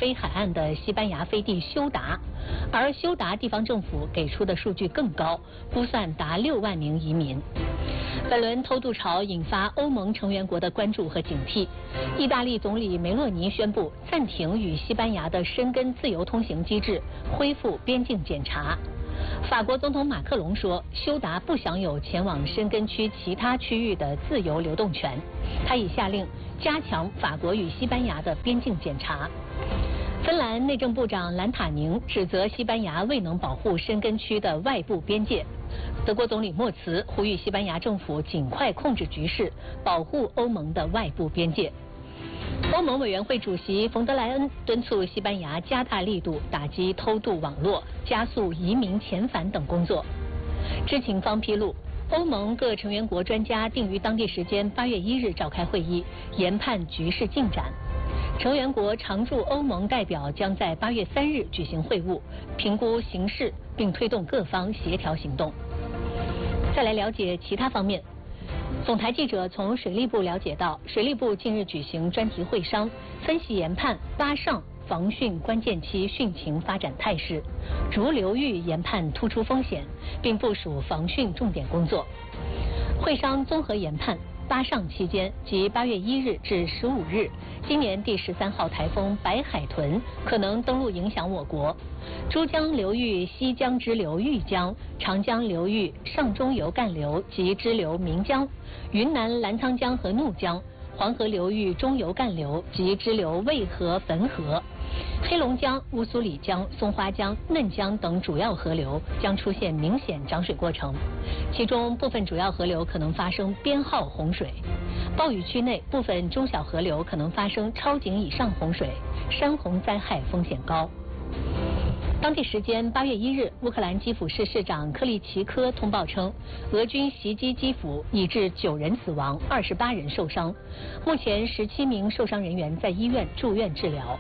非海岸的西班牙飞地休达，而休达地方政府给出的数据更高，估算达6万名移民。本轮偷渡潮引发欧盟成员国的关注和警惕。意大利总理梅洛尼宣布暂停与西班牙的申根自由通行机制，恢复边境检查。法国总统马克龙说，休达不享有前往申根区其他区域的自由流动权。他已下令加强法国与西班牙的边境检查。芬兰内政部长兰塔宁指责西班牙未能保护申根区的外部边界。德国总理默茨呼吁西班牙政府尽快控制局势，保护欧盟的外部边界。欧盟委员会主席冯德莱恩敦促西班牙加大力度打击偷渡网络，加速移民遣返等工作。知情方披露，欧盟各成员国专家定于当地时间8月1日召开会议，研判局势进展。成员国常驻欧盟代表将在8月3日举行会晤，评估形势，并推动各方协调行动。再来了解其他方面。总台记者从水利部了解到，水利部近日举行专题会商，分析研判巴上防汛关键期汛情发展态势，逐流域研判突出风险，并部署防汛重点工作。会商综合研判，巴上期间即8月1日至15日，今年第13号台风白海豚可能登陆影响我国。珠江流域西江支流豫江、长江流域上中游干流及支流岷江、云南澜沧江和怒江、黄河流域中游干流及支流渭河、汾河、黑龙江、乌苏里江、松花江、嫩江等主要河流将出现明显涨水过程，其中部分主要河流可能发生编号洪水。暴雨区内部分中小河流可能发生超警以上洪水，山洪灾害风险高。当地时间8月1日，乌克兰基辅市市长克利奇科通报称，俄军袭击基辅已致9人死亡，28人受伤，目前17名受伤人员在医院住院治疗。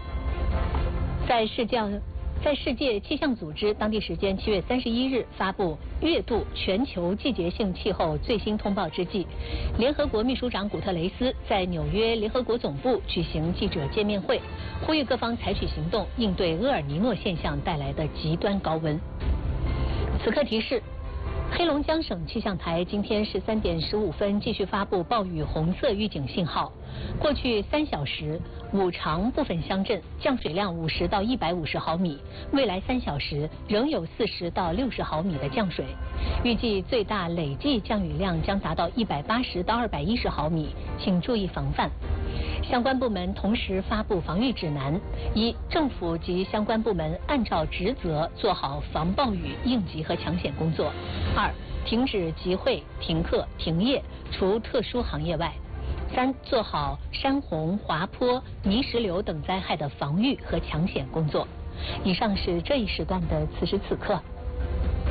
在世界气象组织当地时间7月31日发布月度全球季节性气候最新通报之际，联合国秘书长古特雷斯在纽约联合国总部举行记者见面会，呼吁各方采取行动，应对厄尔尼诺现象带来的极端高温。此刻提示，黑龙江省气象台今天13点15分继续发布暴雨红色预警信号。过去3小时，五常部分乡镇降水量50到150毫米，未来3小时仍有40到60毫米的降水，预计最大累计降雨量将达到180到210毫米，请注意防范。相关部门同时发布防御指南：一、政府及相关部门按照职责做好防暴雨应急和抢险工作；二、停止集会、停课、停业，除特殊行业外；三、做好山洪、滑坡、泥石流等灾害的防御和抢险工作。以上是这一时段的此时此刻。